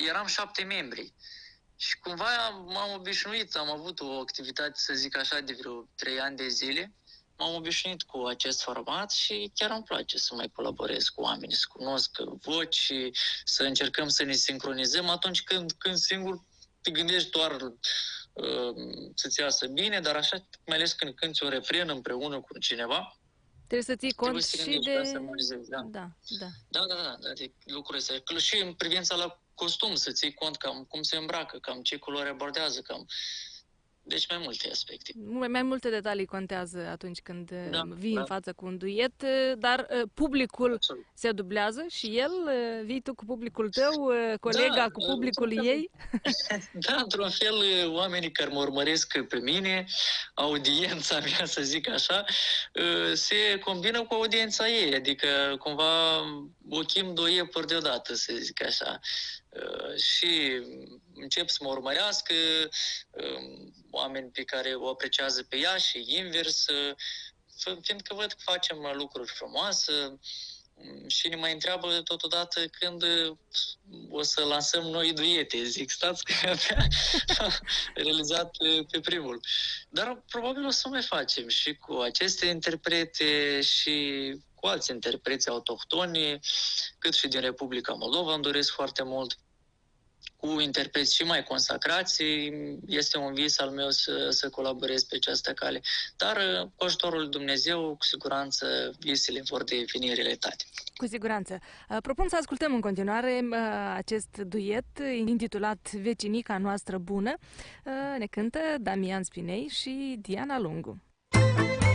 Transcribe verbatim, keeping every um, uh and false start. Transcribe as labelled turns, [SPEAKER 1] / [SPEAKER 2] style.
[SPEAKER 1] eram șapte membri. Și cumva m-am obișnuit, am avut o activitate, să zic așa, de vreo trei ani de zile. M-am obișnuit cu acest format și chiar îmi place să mai colaborez cu oameni, să cunosc voci, să încercăm să ne sincronizăm atunci când, când singur te gândești doar uh, să-ți iasă bine, dar așa, mai ales când cânti un refren împreună cu cineva,
[SPEAKER 2] trebuie să ții cont
[SPEAKER 1] să
[SPEAKER 2] și de...
[SPEAKER 1] da.
[SPEAKER 2] Da, da.
[SPEAKER 1] Da, da, da, da, de lucrurile astea. Și în privința la costum, să ții cont cam cum se îmbracă, cam ce culori abordează, cam... Deci mai multe aspecte.
[SPEAKER 2] Mai multe detalii contează atunci când
[SPEAKER 1] da,
[SPEAKER 2] vii
[SPEAKER 1] da.
[SPEAKER 2] în față cu un duet, dar publicul Absolut. se dublează și el, vii tu cu publicul tău, colega
[SPEAKER 1] da,
[SPEAKER 2] cu publicul da, ei?
[SPEAKER 1] Da, într-un fel, oamenii care mă urmăresc pe mine, audiența mea, să zic așa, se combină cu audiența ei, adică cumva ochim doi iepuri deodată, să zic așa. Și încep să mă urmărească oameni pe care o apreciază pe ea și invers, fiindcă văd că facem lucruri frumoase și ne mai întreabă totodată când o să lansăm noi duete. Zic, stați că abia realizat pe, pe primul. Dar probabil o să mai facem și cu aceste interprete și cu alți interpreți autohtoni, cât și din Republica Moldova îmi doresc foarte mult. Cu interpreți și mai consacrați, este un vis al meu să, să colaborez pe această cale. Dar, cu ajutorul lui Dumnezeu, cu siguranță, visele vor deveni realitate.
[SPEAKER 2] Cu siguranță. Propun să ascultăm în continuare acest duet intitulat Vecinica noastră bună. Ne cântă Damian Spinei și Diana Lungu.